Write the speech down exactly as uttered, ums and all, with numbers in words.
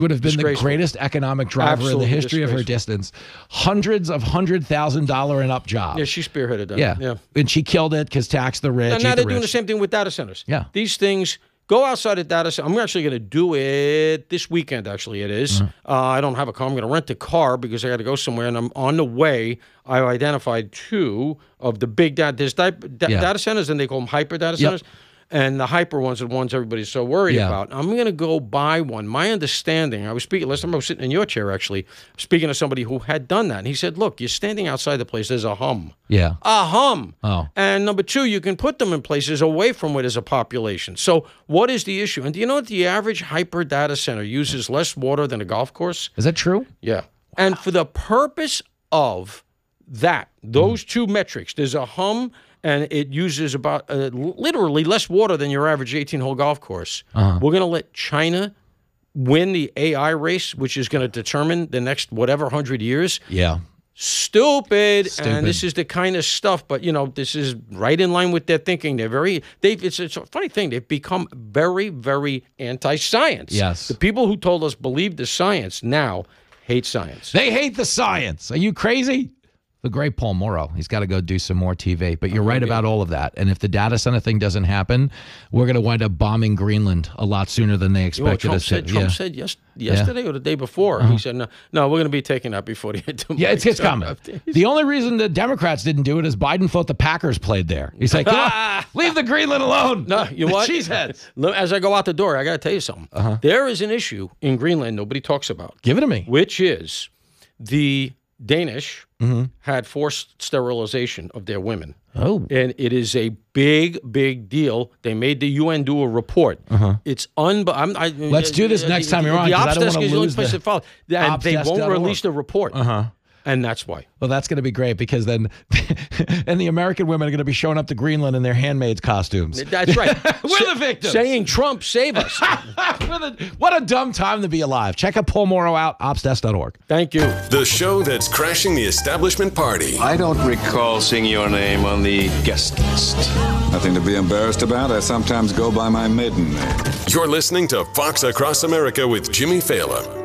would have been Disgraceful. the greatest economic driver Absolutely in the history of her disgraceful. distance. Hundreds of hundred thousand dollar and up jobs. Yeah, she spearheaded that. Yeah. yeah. And she killed it because tax the rich. And now eat they're the doing the rich. same thing with data centers. Yeah. These things go outside a data center. I'm actually going to do it this weekend, actually, it is. Mm-hmm. Uh, I don't have a car. I'm going to rent a car because I got to go somewhere. And I'm on the way. I identified two of the big data, there's di- da- Yeah. data centers, and they call them hyper data Yep. centers. And the hyper ones are the ones everybody's so worried Yeah. about. I'm going to go buy one. My understanding, I was speaking, last time I was sitting in your chair, actually, speaking to somebody who had done that. And he said, look, you're standing outside the place, there's a hum. Yeah. A hum. Oh. And number two, you can put them in places away from where there's a population. So what is the issue? And do you know that the average hyper data center uses less water than a golf course? Is that true? Yeah. And for the purpose of that, those two metrics, there's a hum and it uses about uh, literally less water than your average eighteen-hole golf course. Uh-huh. We're going to let China win the A I race, which is going to determine the next whatever hundred years. Yeah. Stupid. Stupid. And this is the kind of stuff, but you know, this is right in line with their thinking. They're very, they it's, it's a funny thing. They've become very, very anti-science. Yes. The people who told us believe the science now hate science. They hate the science. Are you crazy? The great Paul Morrow. He's got to go do some more T V. But you're right about all of that. And if the data center thing doesn't happen, we're going to wind up bombing Greenland a lot sooner than they You know what expected Trump us said, to. Trump Yeah. said yes, yesterday or the day before. He said, no, no, we're going to be taking that before the end of Yeah, it's, it's coming. The only reason the Democrats didn't do it is Biden thought the Packers played there. He's like, "Ah, leave the Greenland alone. No, you know what? Cheeseheads. Look, as I go out the door, I got to tell you something. Uh-huh. There is an issue in Greenland nobody talks about, Give it to me. which is the Danish Mm-hmm. had forced sterilization of their women. Oh. And it is a big, big deal. They made the U N do a report. It's un. I'm, I, Let's do this next time you're on, The 'cause I ops don't desk wanna is the only lose place the that follows. And they ops desk won't dot org. release the report. Uh-huh. And that's why. Well, that's going to be great because then, and the American women are going to be showing up to Greenland in their handmaids costumes. That's right. We're the victims. Saying Trump, save us. what, a, what a dumb time to be alive. Check out Paul Morrow out, ops desk dot org. Thank you. The show that's crashing the establishment party. I don't recall seeing your name on the guest list. Nothing to be embarrassed about. I sometimes go by my maiden name. You're listening to Fox Across America with Jimmy Fallon.